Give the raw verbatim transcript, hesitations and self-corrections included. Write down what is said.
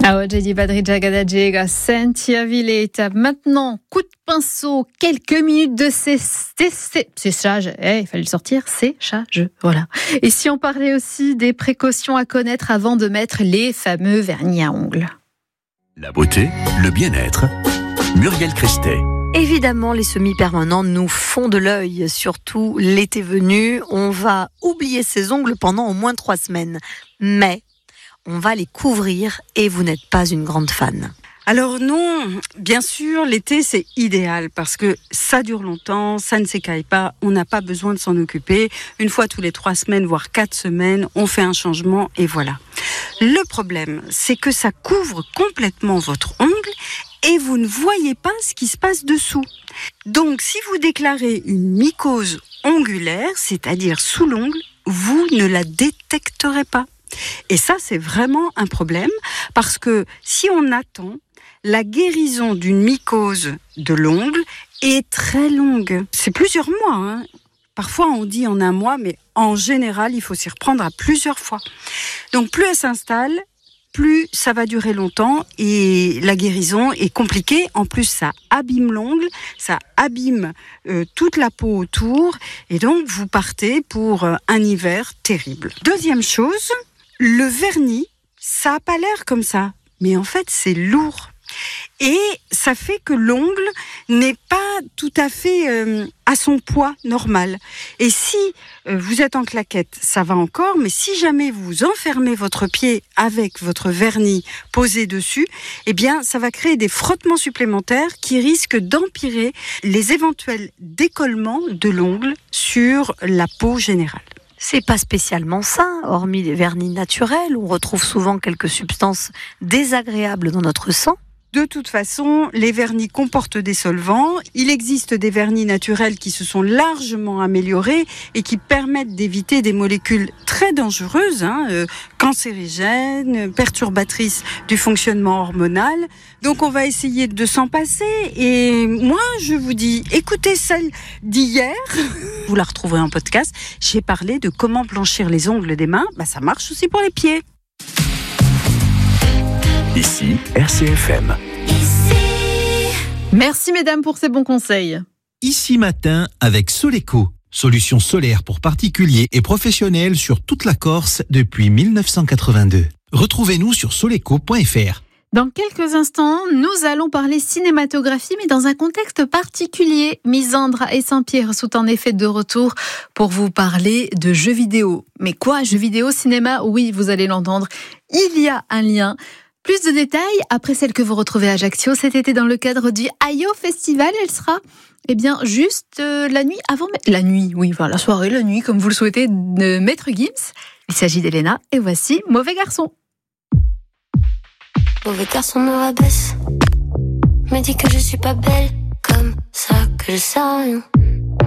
Ah ouais, j'ai dit Badri Jagadajega, Sentia Vileta. Maintenant, coup de pinceau, quelques minutes de séchage. Eh, il fallait le sortir, séchage, voilà. Et si on parlait aussi des précautions à connaître avant de mettre les fameux vernis à ongles. La beauté, le bien-être. Muriel Crestet. Évidemment, les semi-permanents nous font de l'œil, surtout l'été venu. On va oublier ses ongles pendant au moins trois semaines. Mais on va les couvrir et vous n'êtes pas une grande fan. Alors non, bien sûr, l'été c'est idéal parce que ça dure longtemps, ça ne s'écaille pas, on n'a pas besoin de s'en occuper. Une fois tous les trois semaines, voire quatre semaines, on fait un changement et voilà. Le problème, c'est que ça couvre complètement votre ongle et vous ne voyez pas ce qui se passe dessous. Donc si vous déclarez une mycose ongulaire, c'est-à-dire sous l'ongle, vous ne la détecterez pas. Et ça, c'est vraiment un problème parce que si on attend, la guérison d'une mycose de l'ongle est très longue. C'est plusieurs mois, hein. Parfois, on dit en un mois, mais en général, il faut s'y reprendre à plusieurs fois. Donc, plus elle s'installe, plus ça va durer longtemps et la guérison est compliquée. En plus, ça abîme l'ongle, ça abîme euh, toute la peau autour et donc vous partez pour euh, un hiver terrible. Deuxième chose, le vernis, ça n'a pas l'air comme ça, mais en fait, c'est lourd. Et ça fait que l'ongle n'est pas tout à fait euh, à son poids normal. Et si euh, vous êtes en claquette, ça va encore, mais si jamais vous enfermez votre pied avec votre vernis posé dessus, eh bien, ça va créer des frottements supplémentaires qui risquent d'empirer les éventuels décollements de l'ongle sur la peau générale. C'est pas spécialement sain, hormis les vernis naturels, on retrouve souvent quelques substances désagréables dans notre sang. De toute façon, les vernis comportent des solvants. Il existe des vernis naturels qui se sont largement améliorés et qui permettent d'éviter des molécules très dangereuses, hein, euh, cancérigènes, perturbatrices du fonctionnement hormonal. Donc on va essayer de s'en passer. Et moi, je vous dis, écoutez celle d'hier. Vous la retrouverez en podcast. J'ai parlé de comment blanchir les ongles des mains. Bah, ça marche aussi pour les pieds. Ici, R C F M. Merci mesdames pour ces bons conseils. Ici matin avec Soleco, solution solaire pour particuliers et professionnels sur toute la Corse depuis dix-neuf cent quatre-vingt-deux. Retrouvez-nous sur soleco point f r. Dans quelques instants, nous allons parler cinématographie, mais dans un contexte particulier. Misandra et Saint-Pierre sont en effet de retour pour vous parler de jeux vidéo. Mais quoi, jeux vidéo, cinéma? Oui, vous allez l'entendre, il y a un lien. Plus de détails après celle que vous retrouvez à Ajaccio cet été dans le cadre du Ayo Festival. Elle sera eh bien, juste euh, la nuit avant... La nuit, oui, enfin la soirée, la nuit, comme vous le souhaitez, de Maître Gims. Il s'agit d'Elena et voici Mauvais Garçon. Mauvais garçon me rabaisse, me dit que je suis pas belle, comme ça que je sais rien.